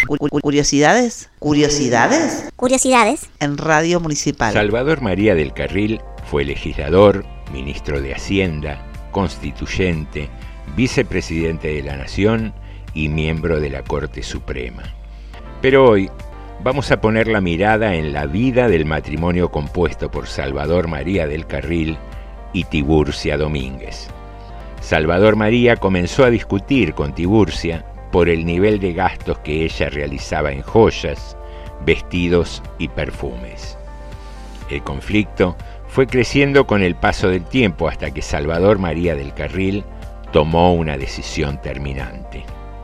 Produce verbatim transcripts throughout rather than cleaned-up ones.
Curiosidades, curiosidades, curiosidades en Radio Municipal. Salvador María del Carril fue legislador, ministro de Hacienda, constituyente, vicepresidente de la Nación y miembro de la Corte Suprema. Pero hoy vamos a poner la mirada en la vida del matrimonio compuesto por Salvador María del Carril y Tiburcia Domínguez. Salvador María comenzó a discutir con Tiburcia por el nivel de gastos que ella realizaba en joyas, vestidos y perfumes. El conflicto fue creciendo con el paso del tiempo hasta que Salvador María del Carril tomó una decisión terminante.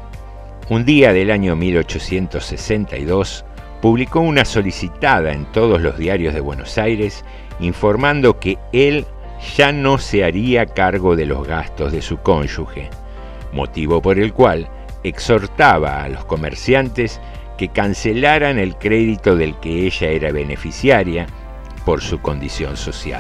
Un día del año mil ochocientos sesenta y dos, publicó una solicitada en todos los diarios de Buenos Aires informando que él ya no se haría cargo de los gastos de su cónyuge, motivo por el cual exhortaba a los comerciantes que cancelaran el crédito del que ella era beneficiaria por su condición social.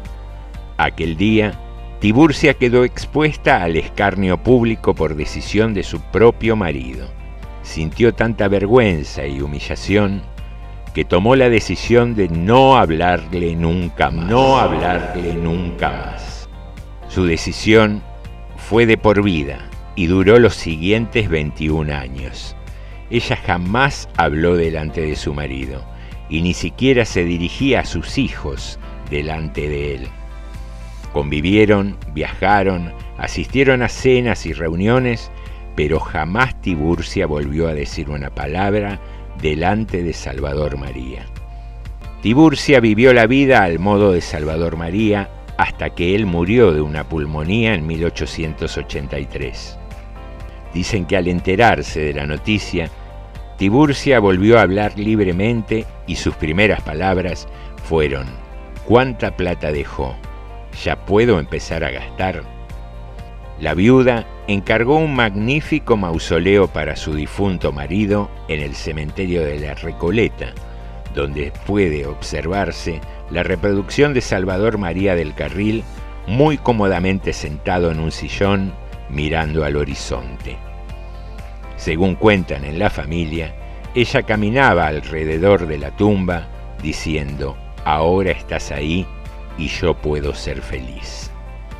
Aquel día, Tiburcia quedó expuesta al escarnio público por decisión de su propio marido. Sintió tanta vergüenza y humillación que tomó la decisión de no hablarle nunca más. No hablarle nunca más. Su decisión fue de por vida y duró los siguientes veintiún años. Ella jamás habló delante de su marido y ni siquiera se dirigía a sus hijos delante de él. Convivieron, viajaron, asistieron a cenas y reuniones, pero jamás Tiburcia volvió a decir una palabra delante de Salvador María. Tiburcia vivió la vida al modo de Salvador María hasta que él murió de una pulmonía en mil ochocientos ochenta y tres. Dicen que al enterarse de la noticia, Tiburcia volvió a hablar libremente y sus primeras palabras fueron: ¿cuánta plata dejó? ¿Ya puedo empezar a gastar? La viuda encargó un magnífico mausoleo para su difunto marido en el cementerio de la Recoleta, donde puede observarse la reproducción de Salvador María del Carril muy cómodamente sentado en un sillón mirando al horizonte. Según cuentan en la familia, ella caminaba alrededor de la tumba diciendo: ahora estás ahí y yo puedo ser feliz.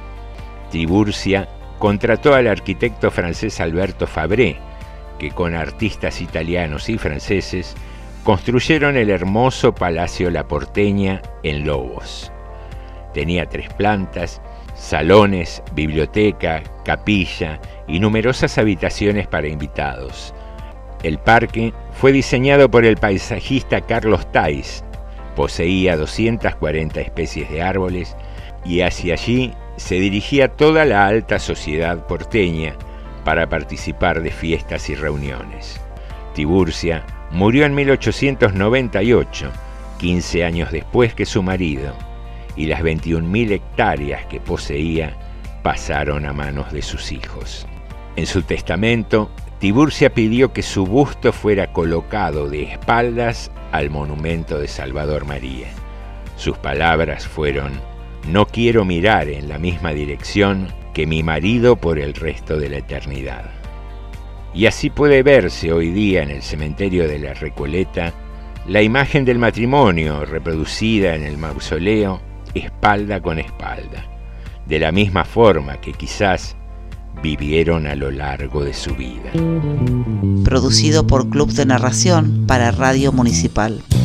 Tiburcia contrató al arquitecto francés Alberto Fabré, que con artistas italianos y franceses construyeron el hermoso Palacio La Porteña en Lobos. Tenía tres plantas, salones, biblioteca, capilla y numerosas habitaciones para invitados. El parque fue diseñado por el paisajista Carlos Tais, poseía doscientas cuarenta especies de árboles y hacia allí se dirigía toda la alta sociedad porteña para participar de fiestas y reuniones. Tiburcia murió en mil ochocientos noventa y ocho, quince años después que su marido, y las veintiún mil hectáreas que poseía pasaron a manos de sus hijos. En su testamento, Tiburcia pidió que su busto fuera colocado de espaldas al monumento de Salvador María. Sus palabras fueron: no quiero mirar en la misma dirección que mi marido por el resto de la eternidad. Y así puede verse hoy día en el cementerio de la Recoleta la imagen del matrimonio reproducida en el mausoleo espalda con espalda, de la misma forma que quizás vivieron a lo largo de su vida. Producido por Club de Narración para Radio Municipal.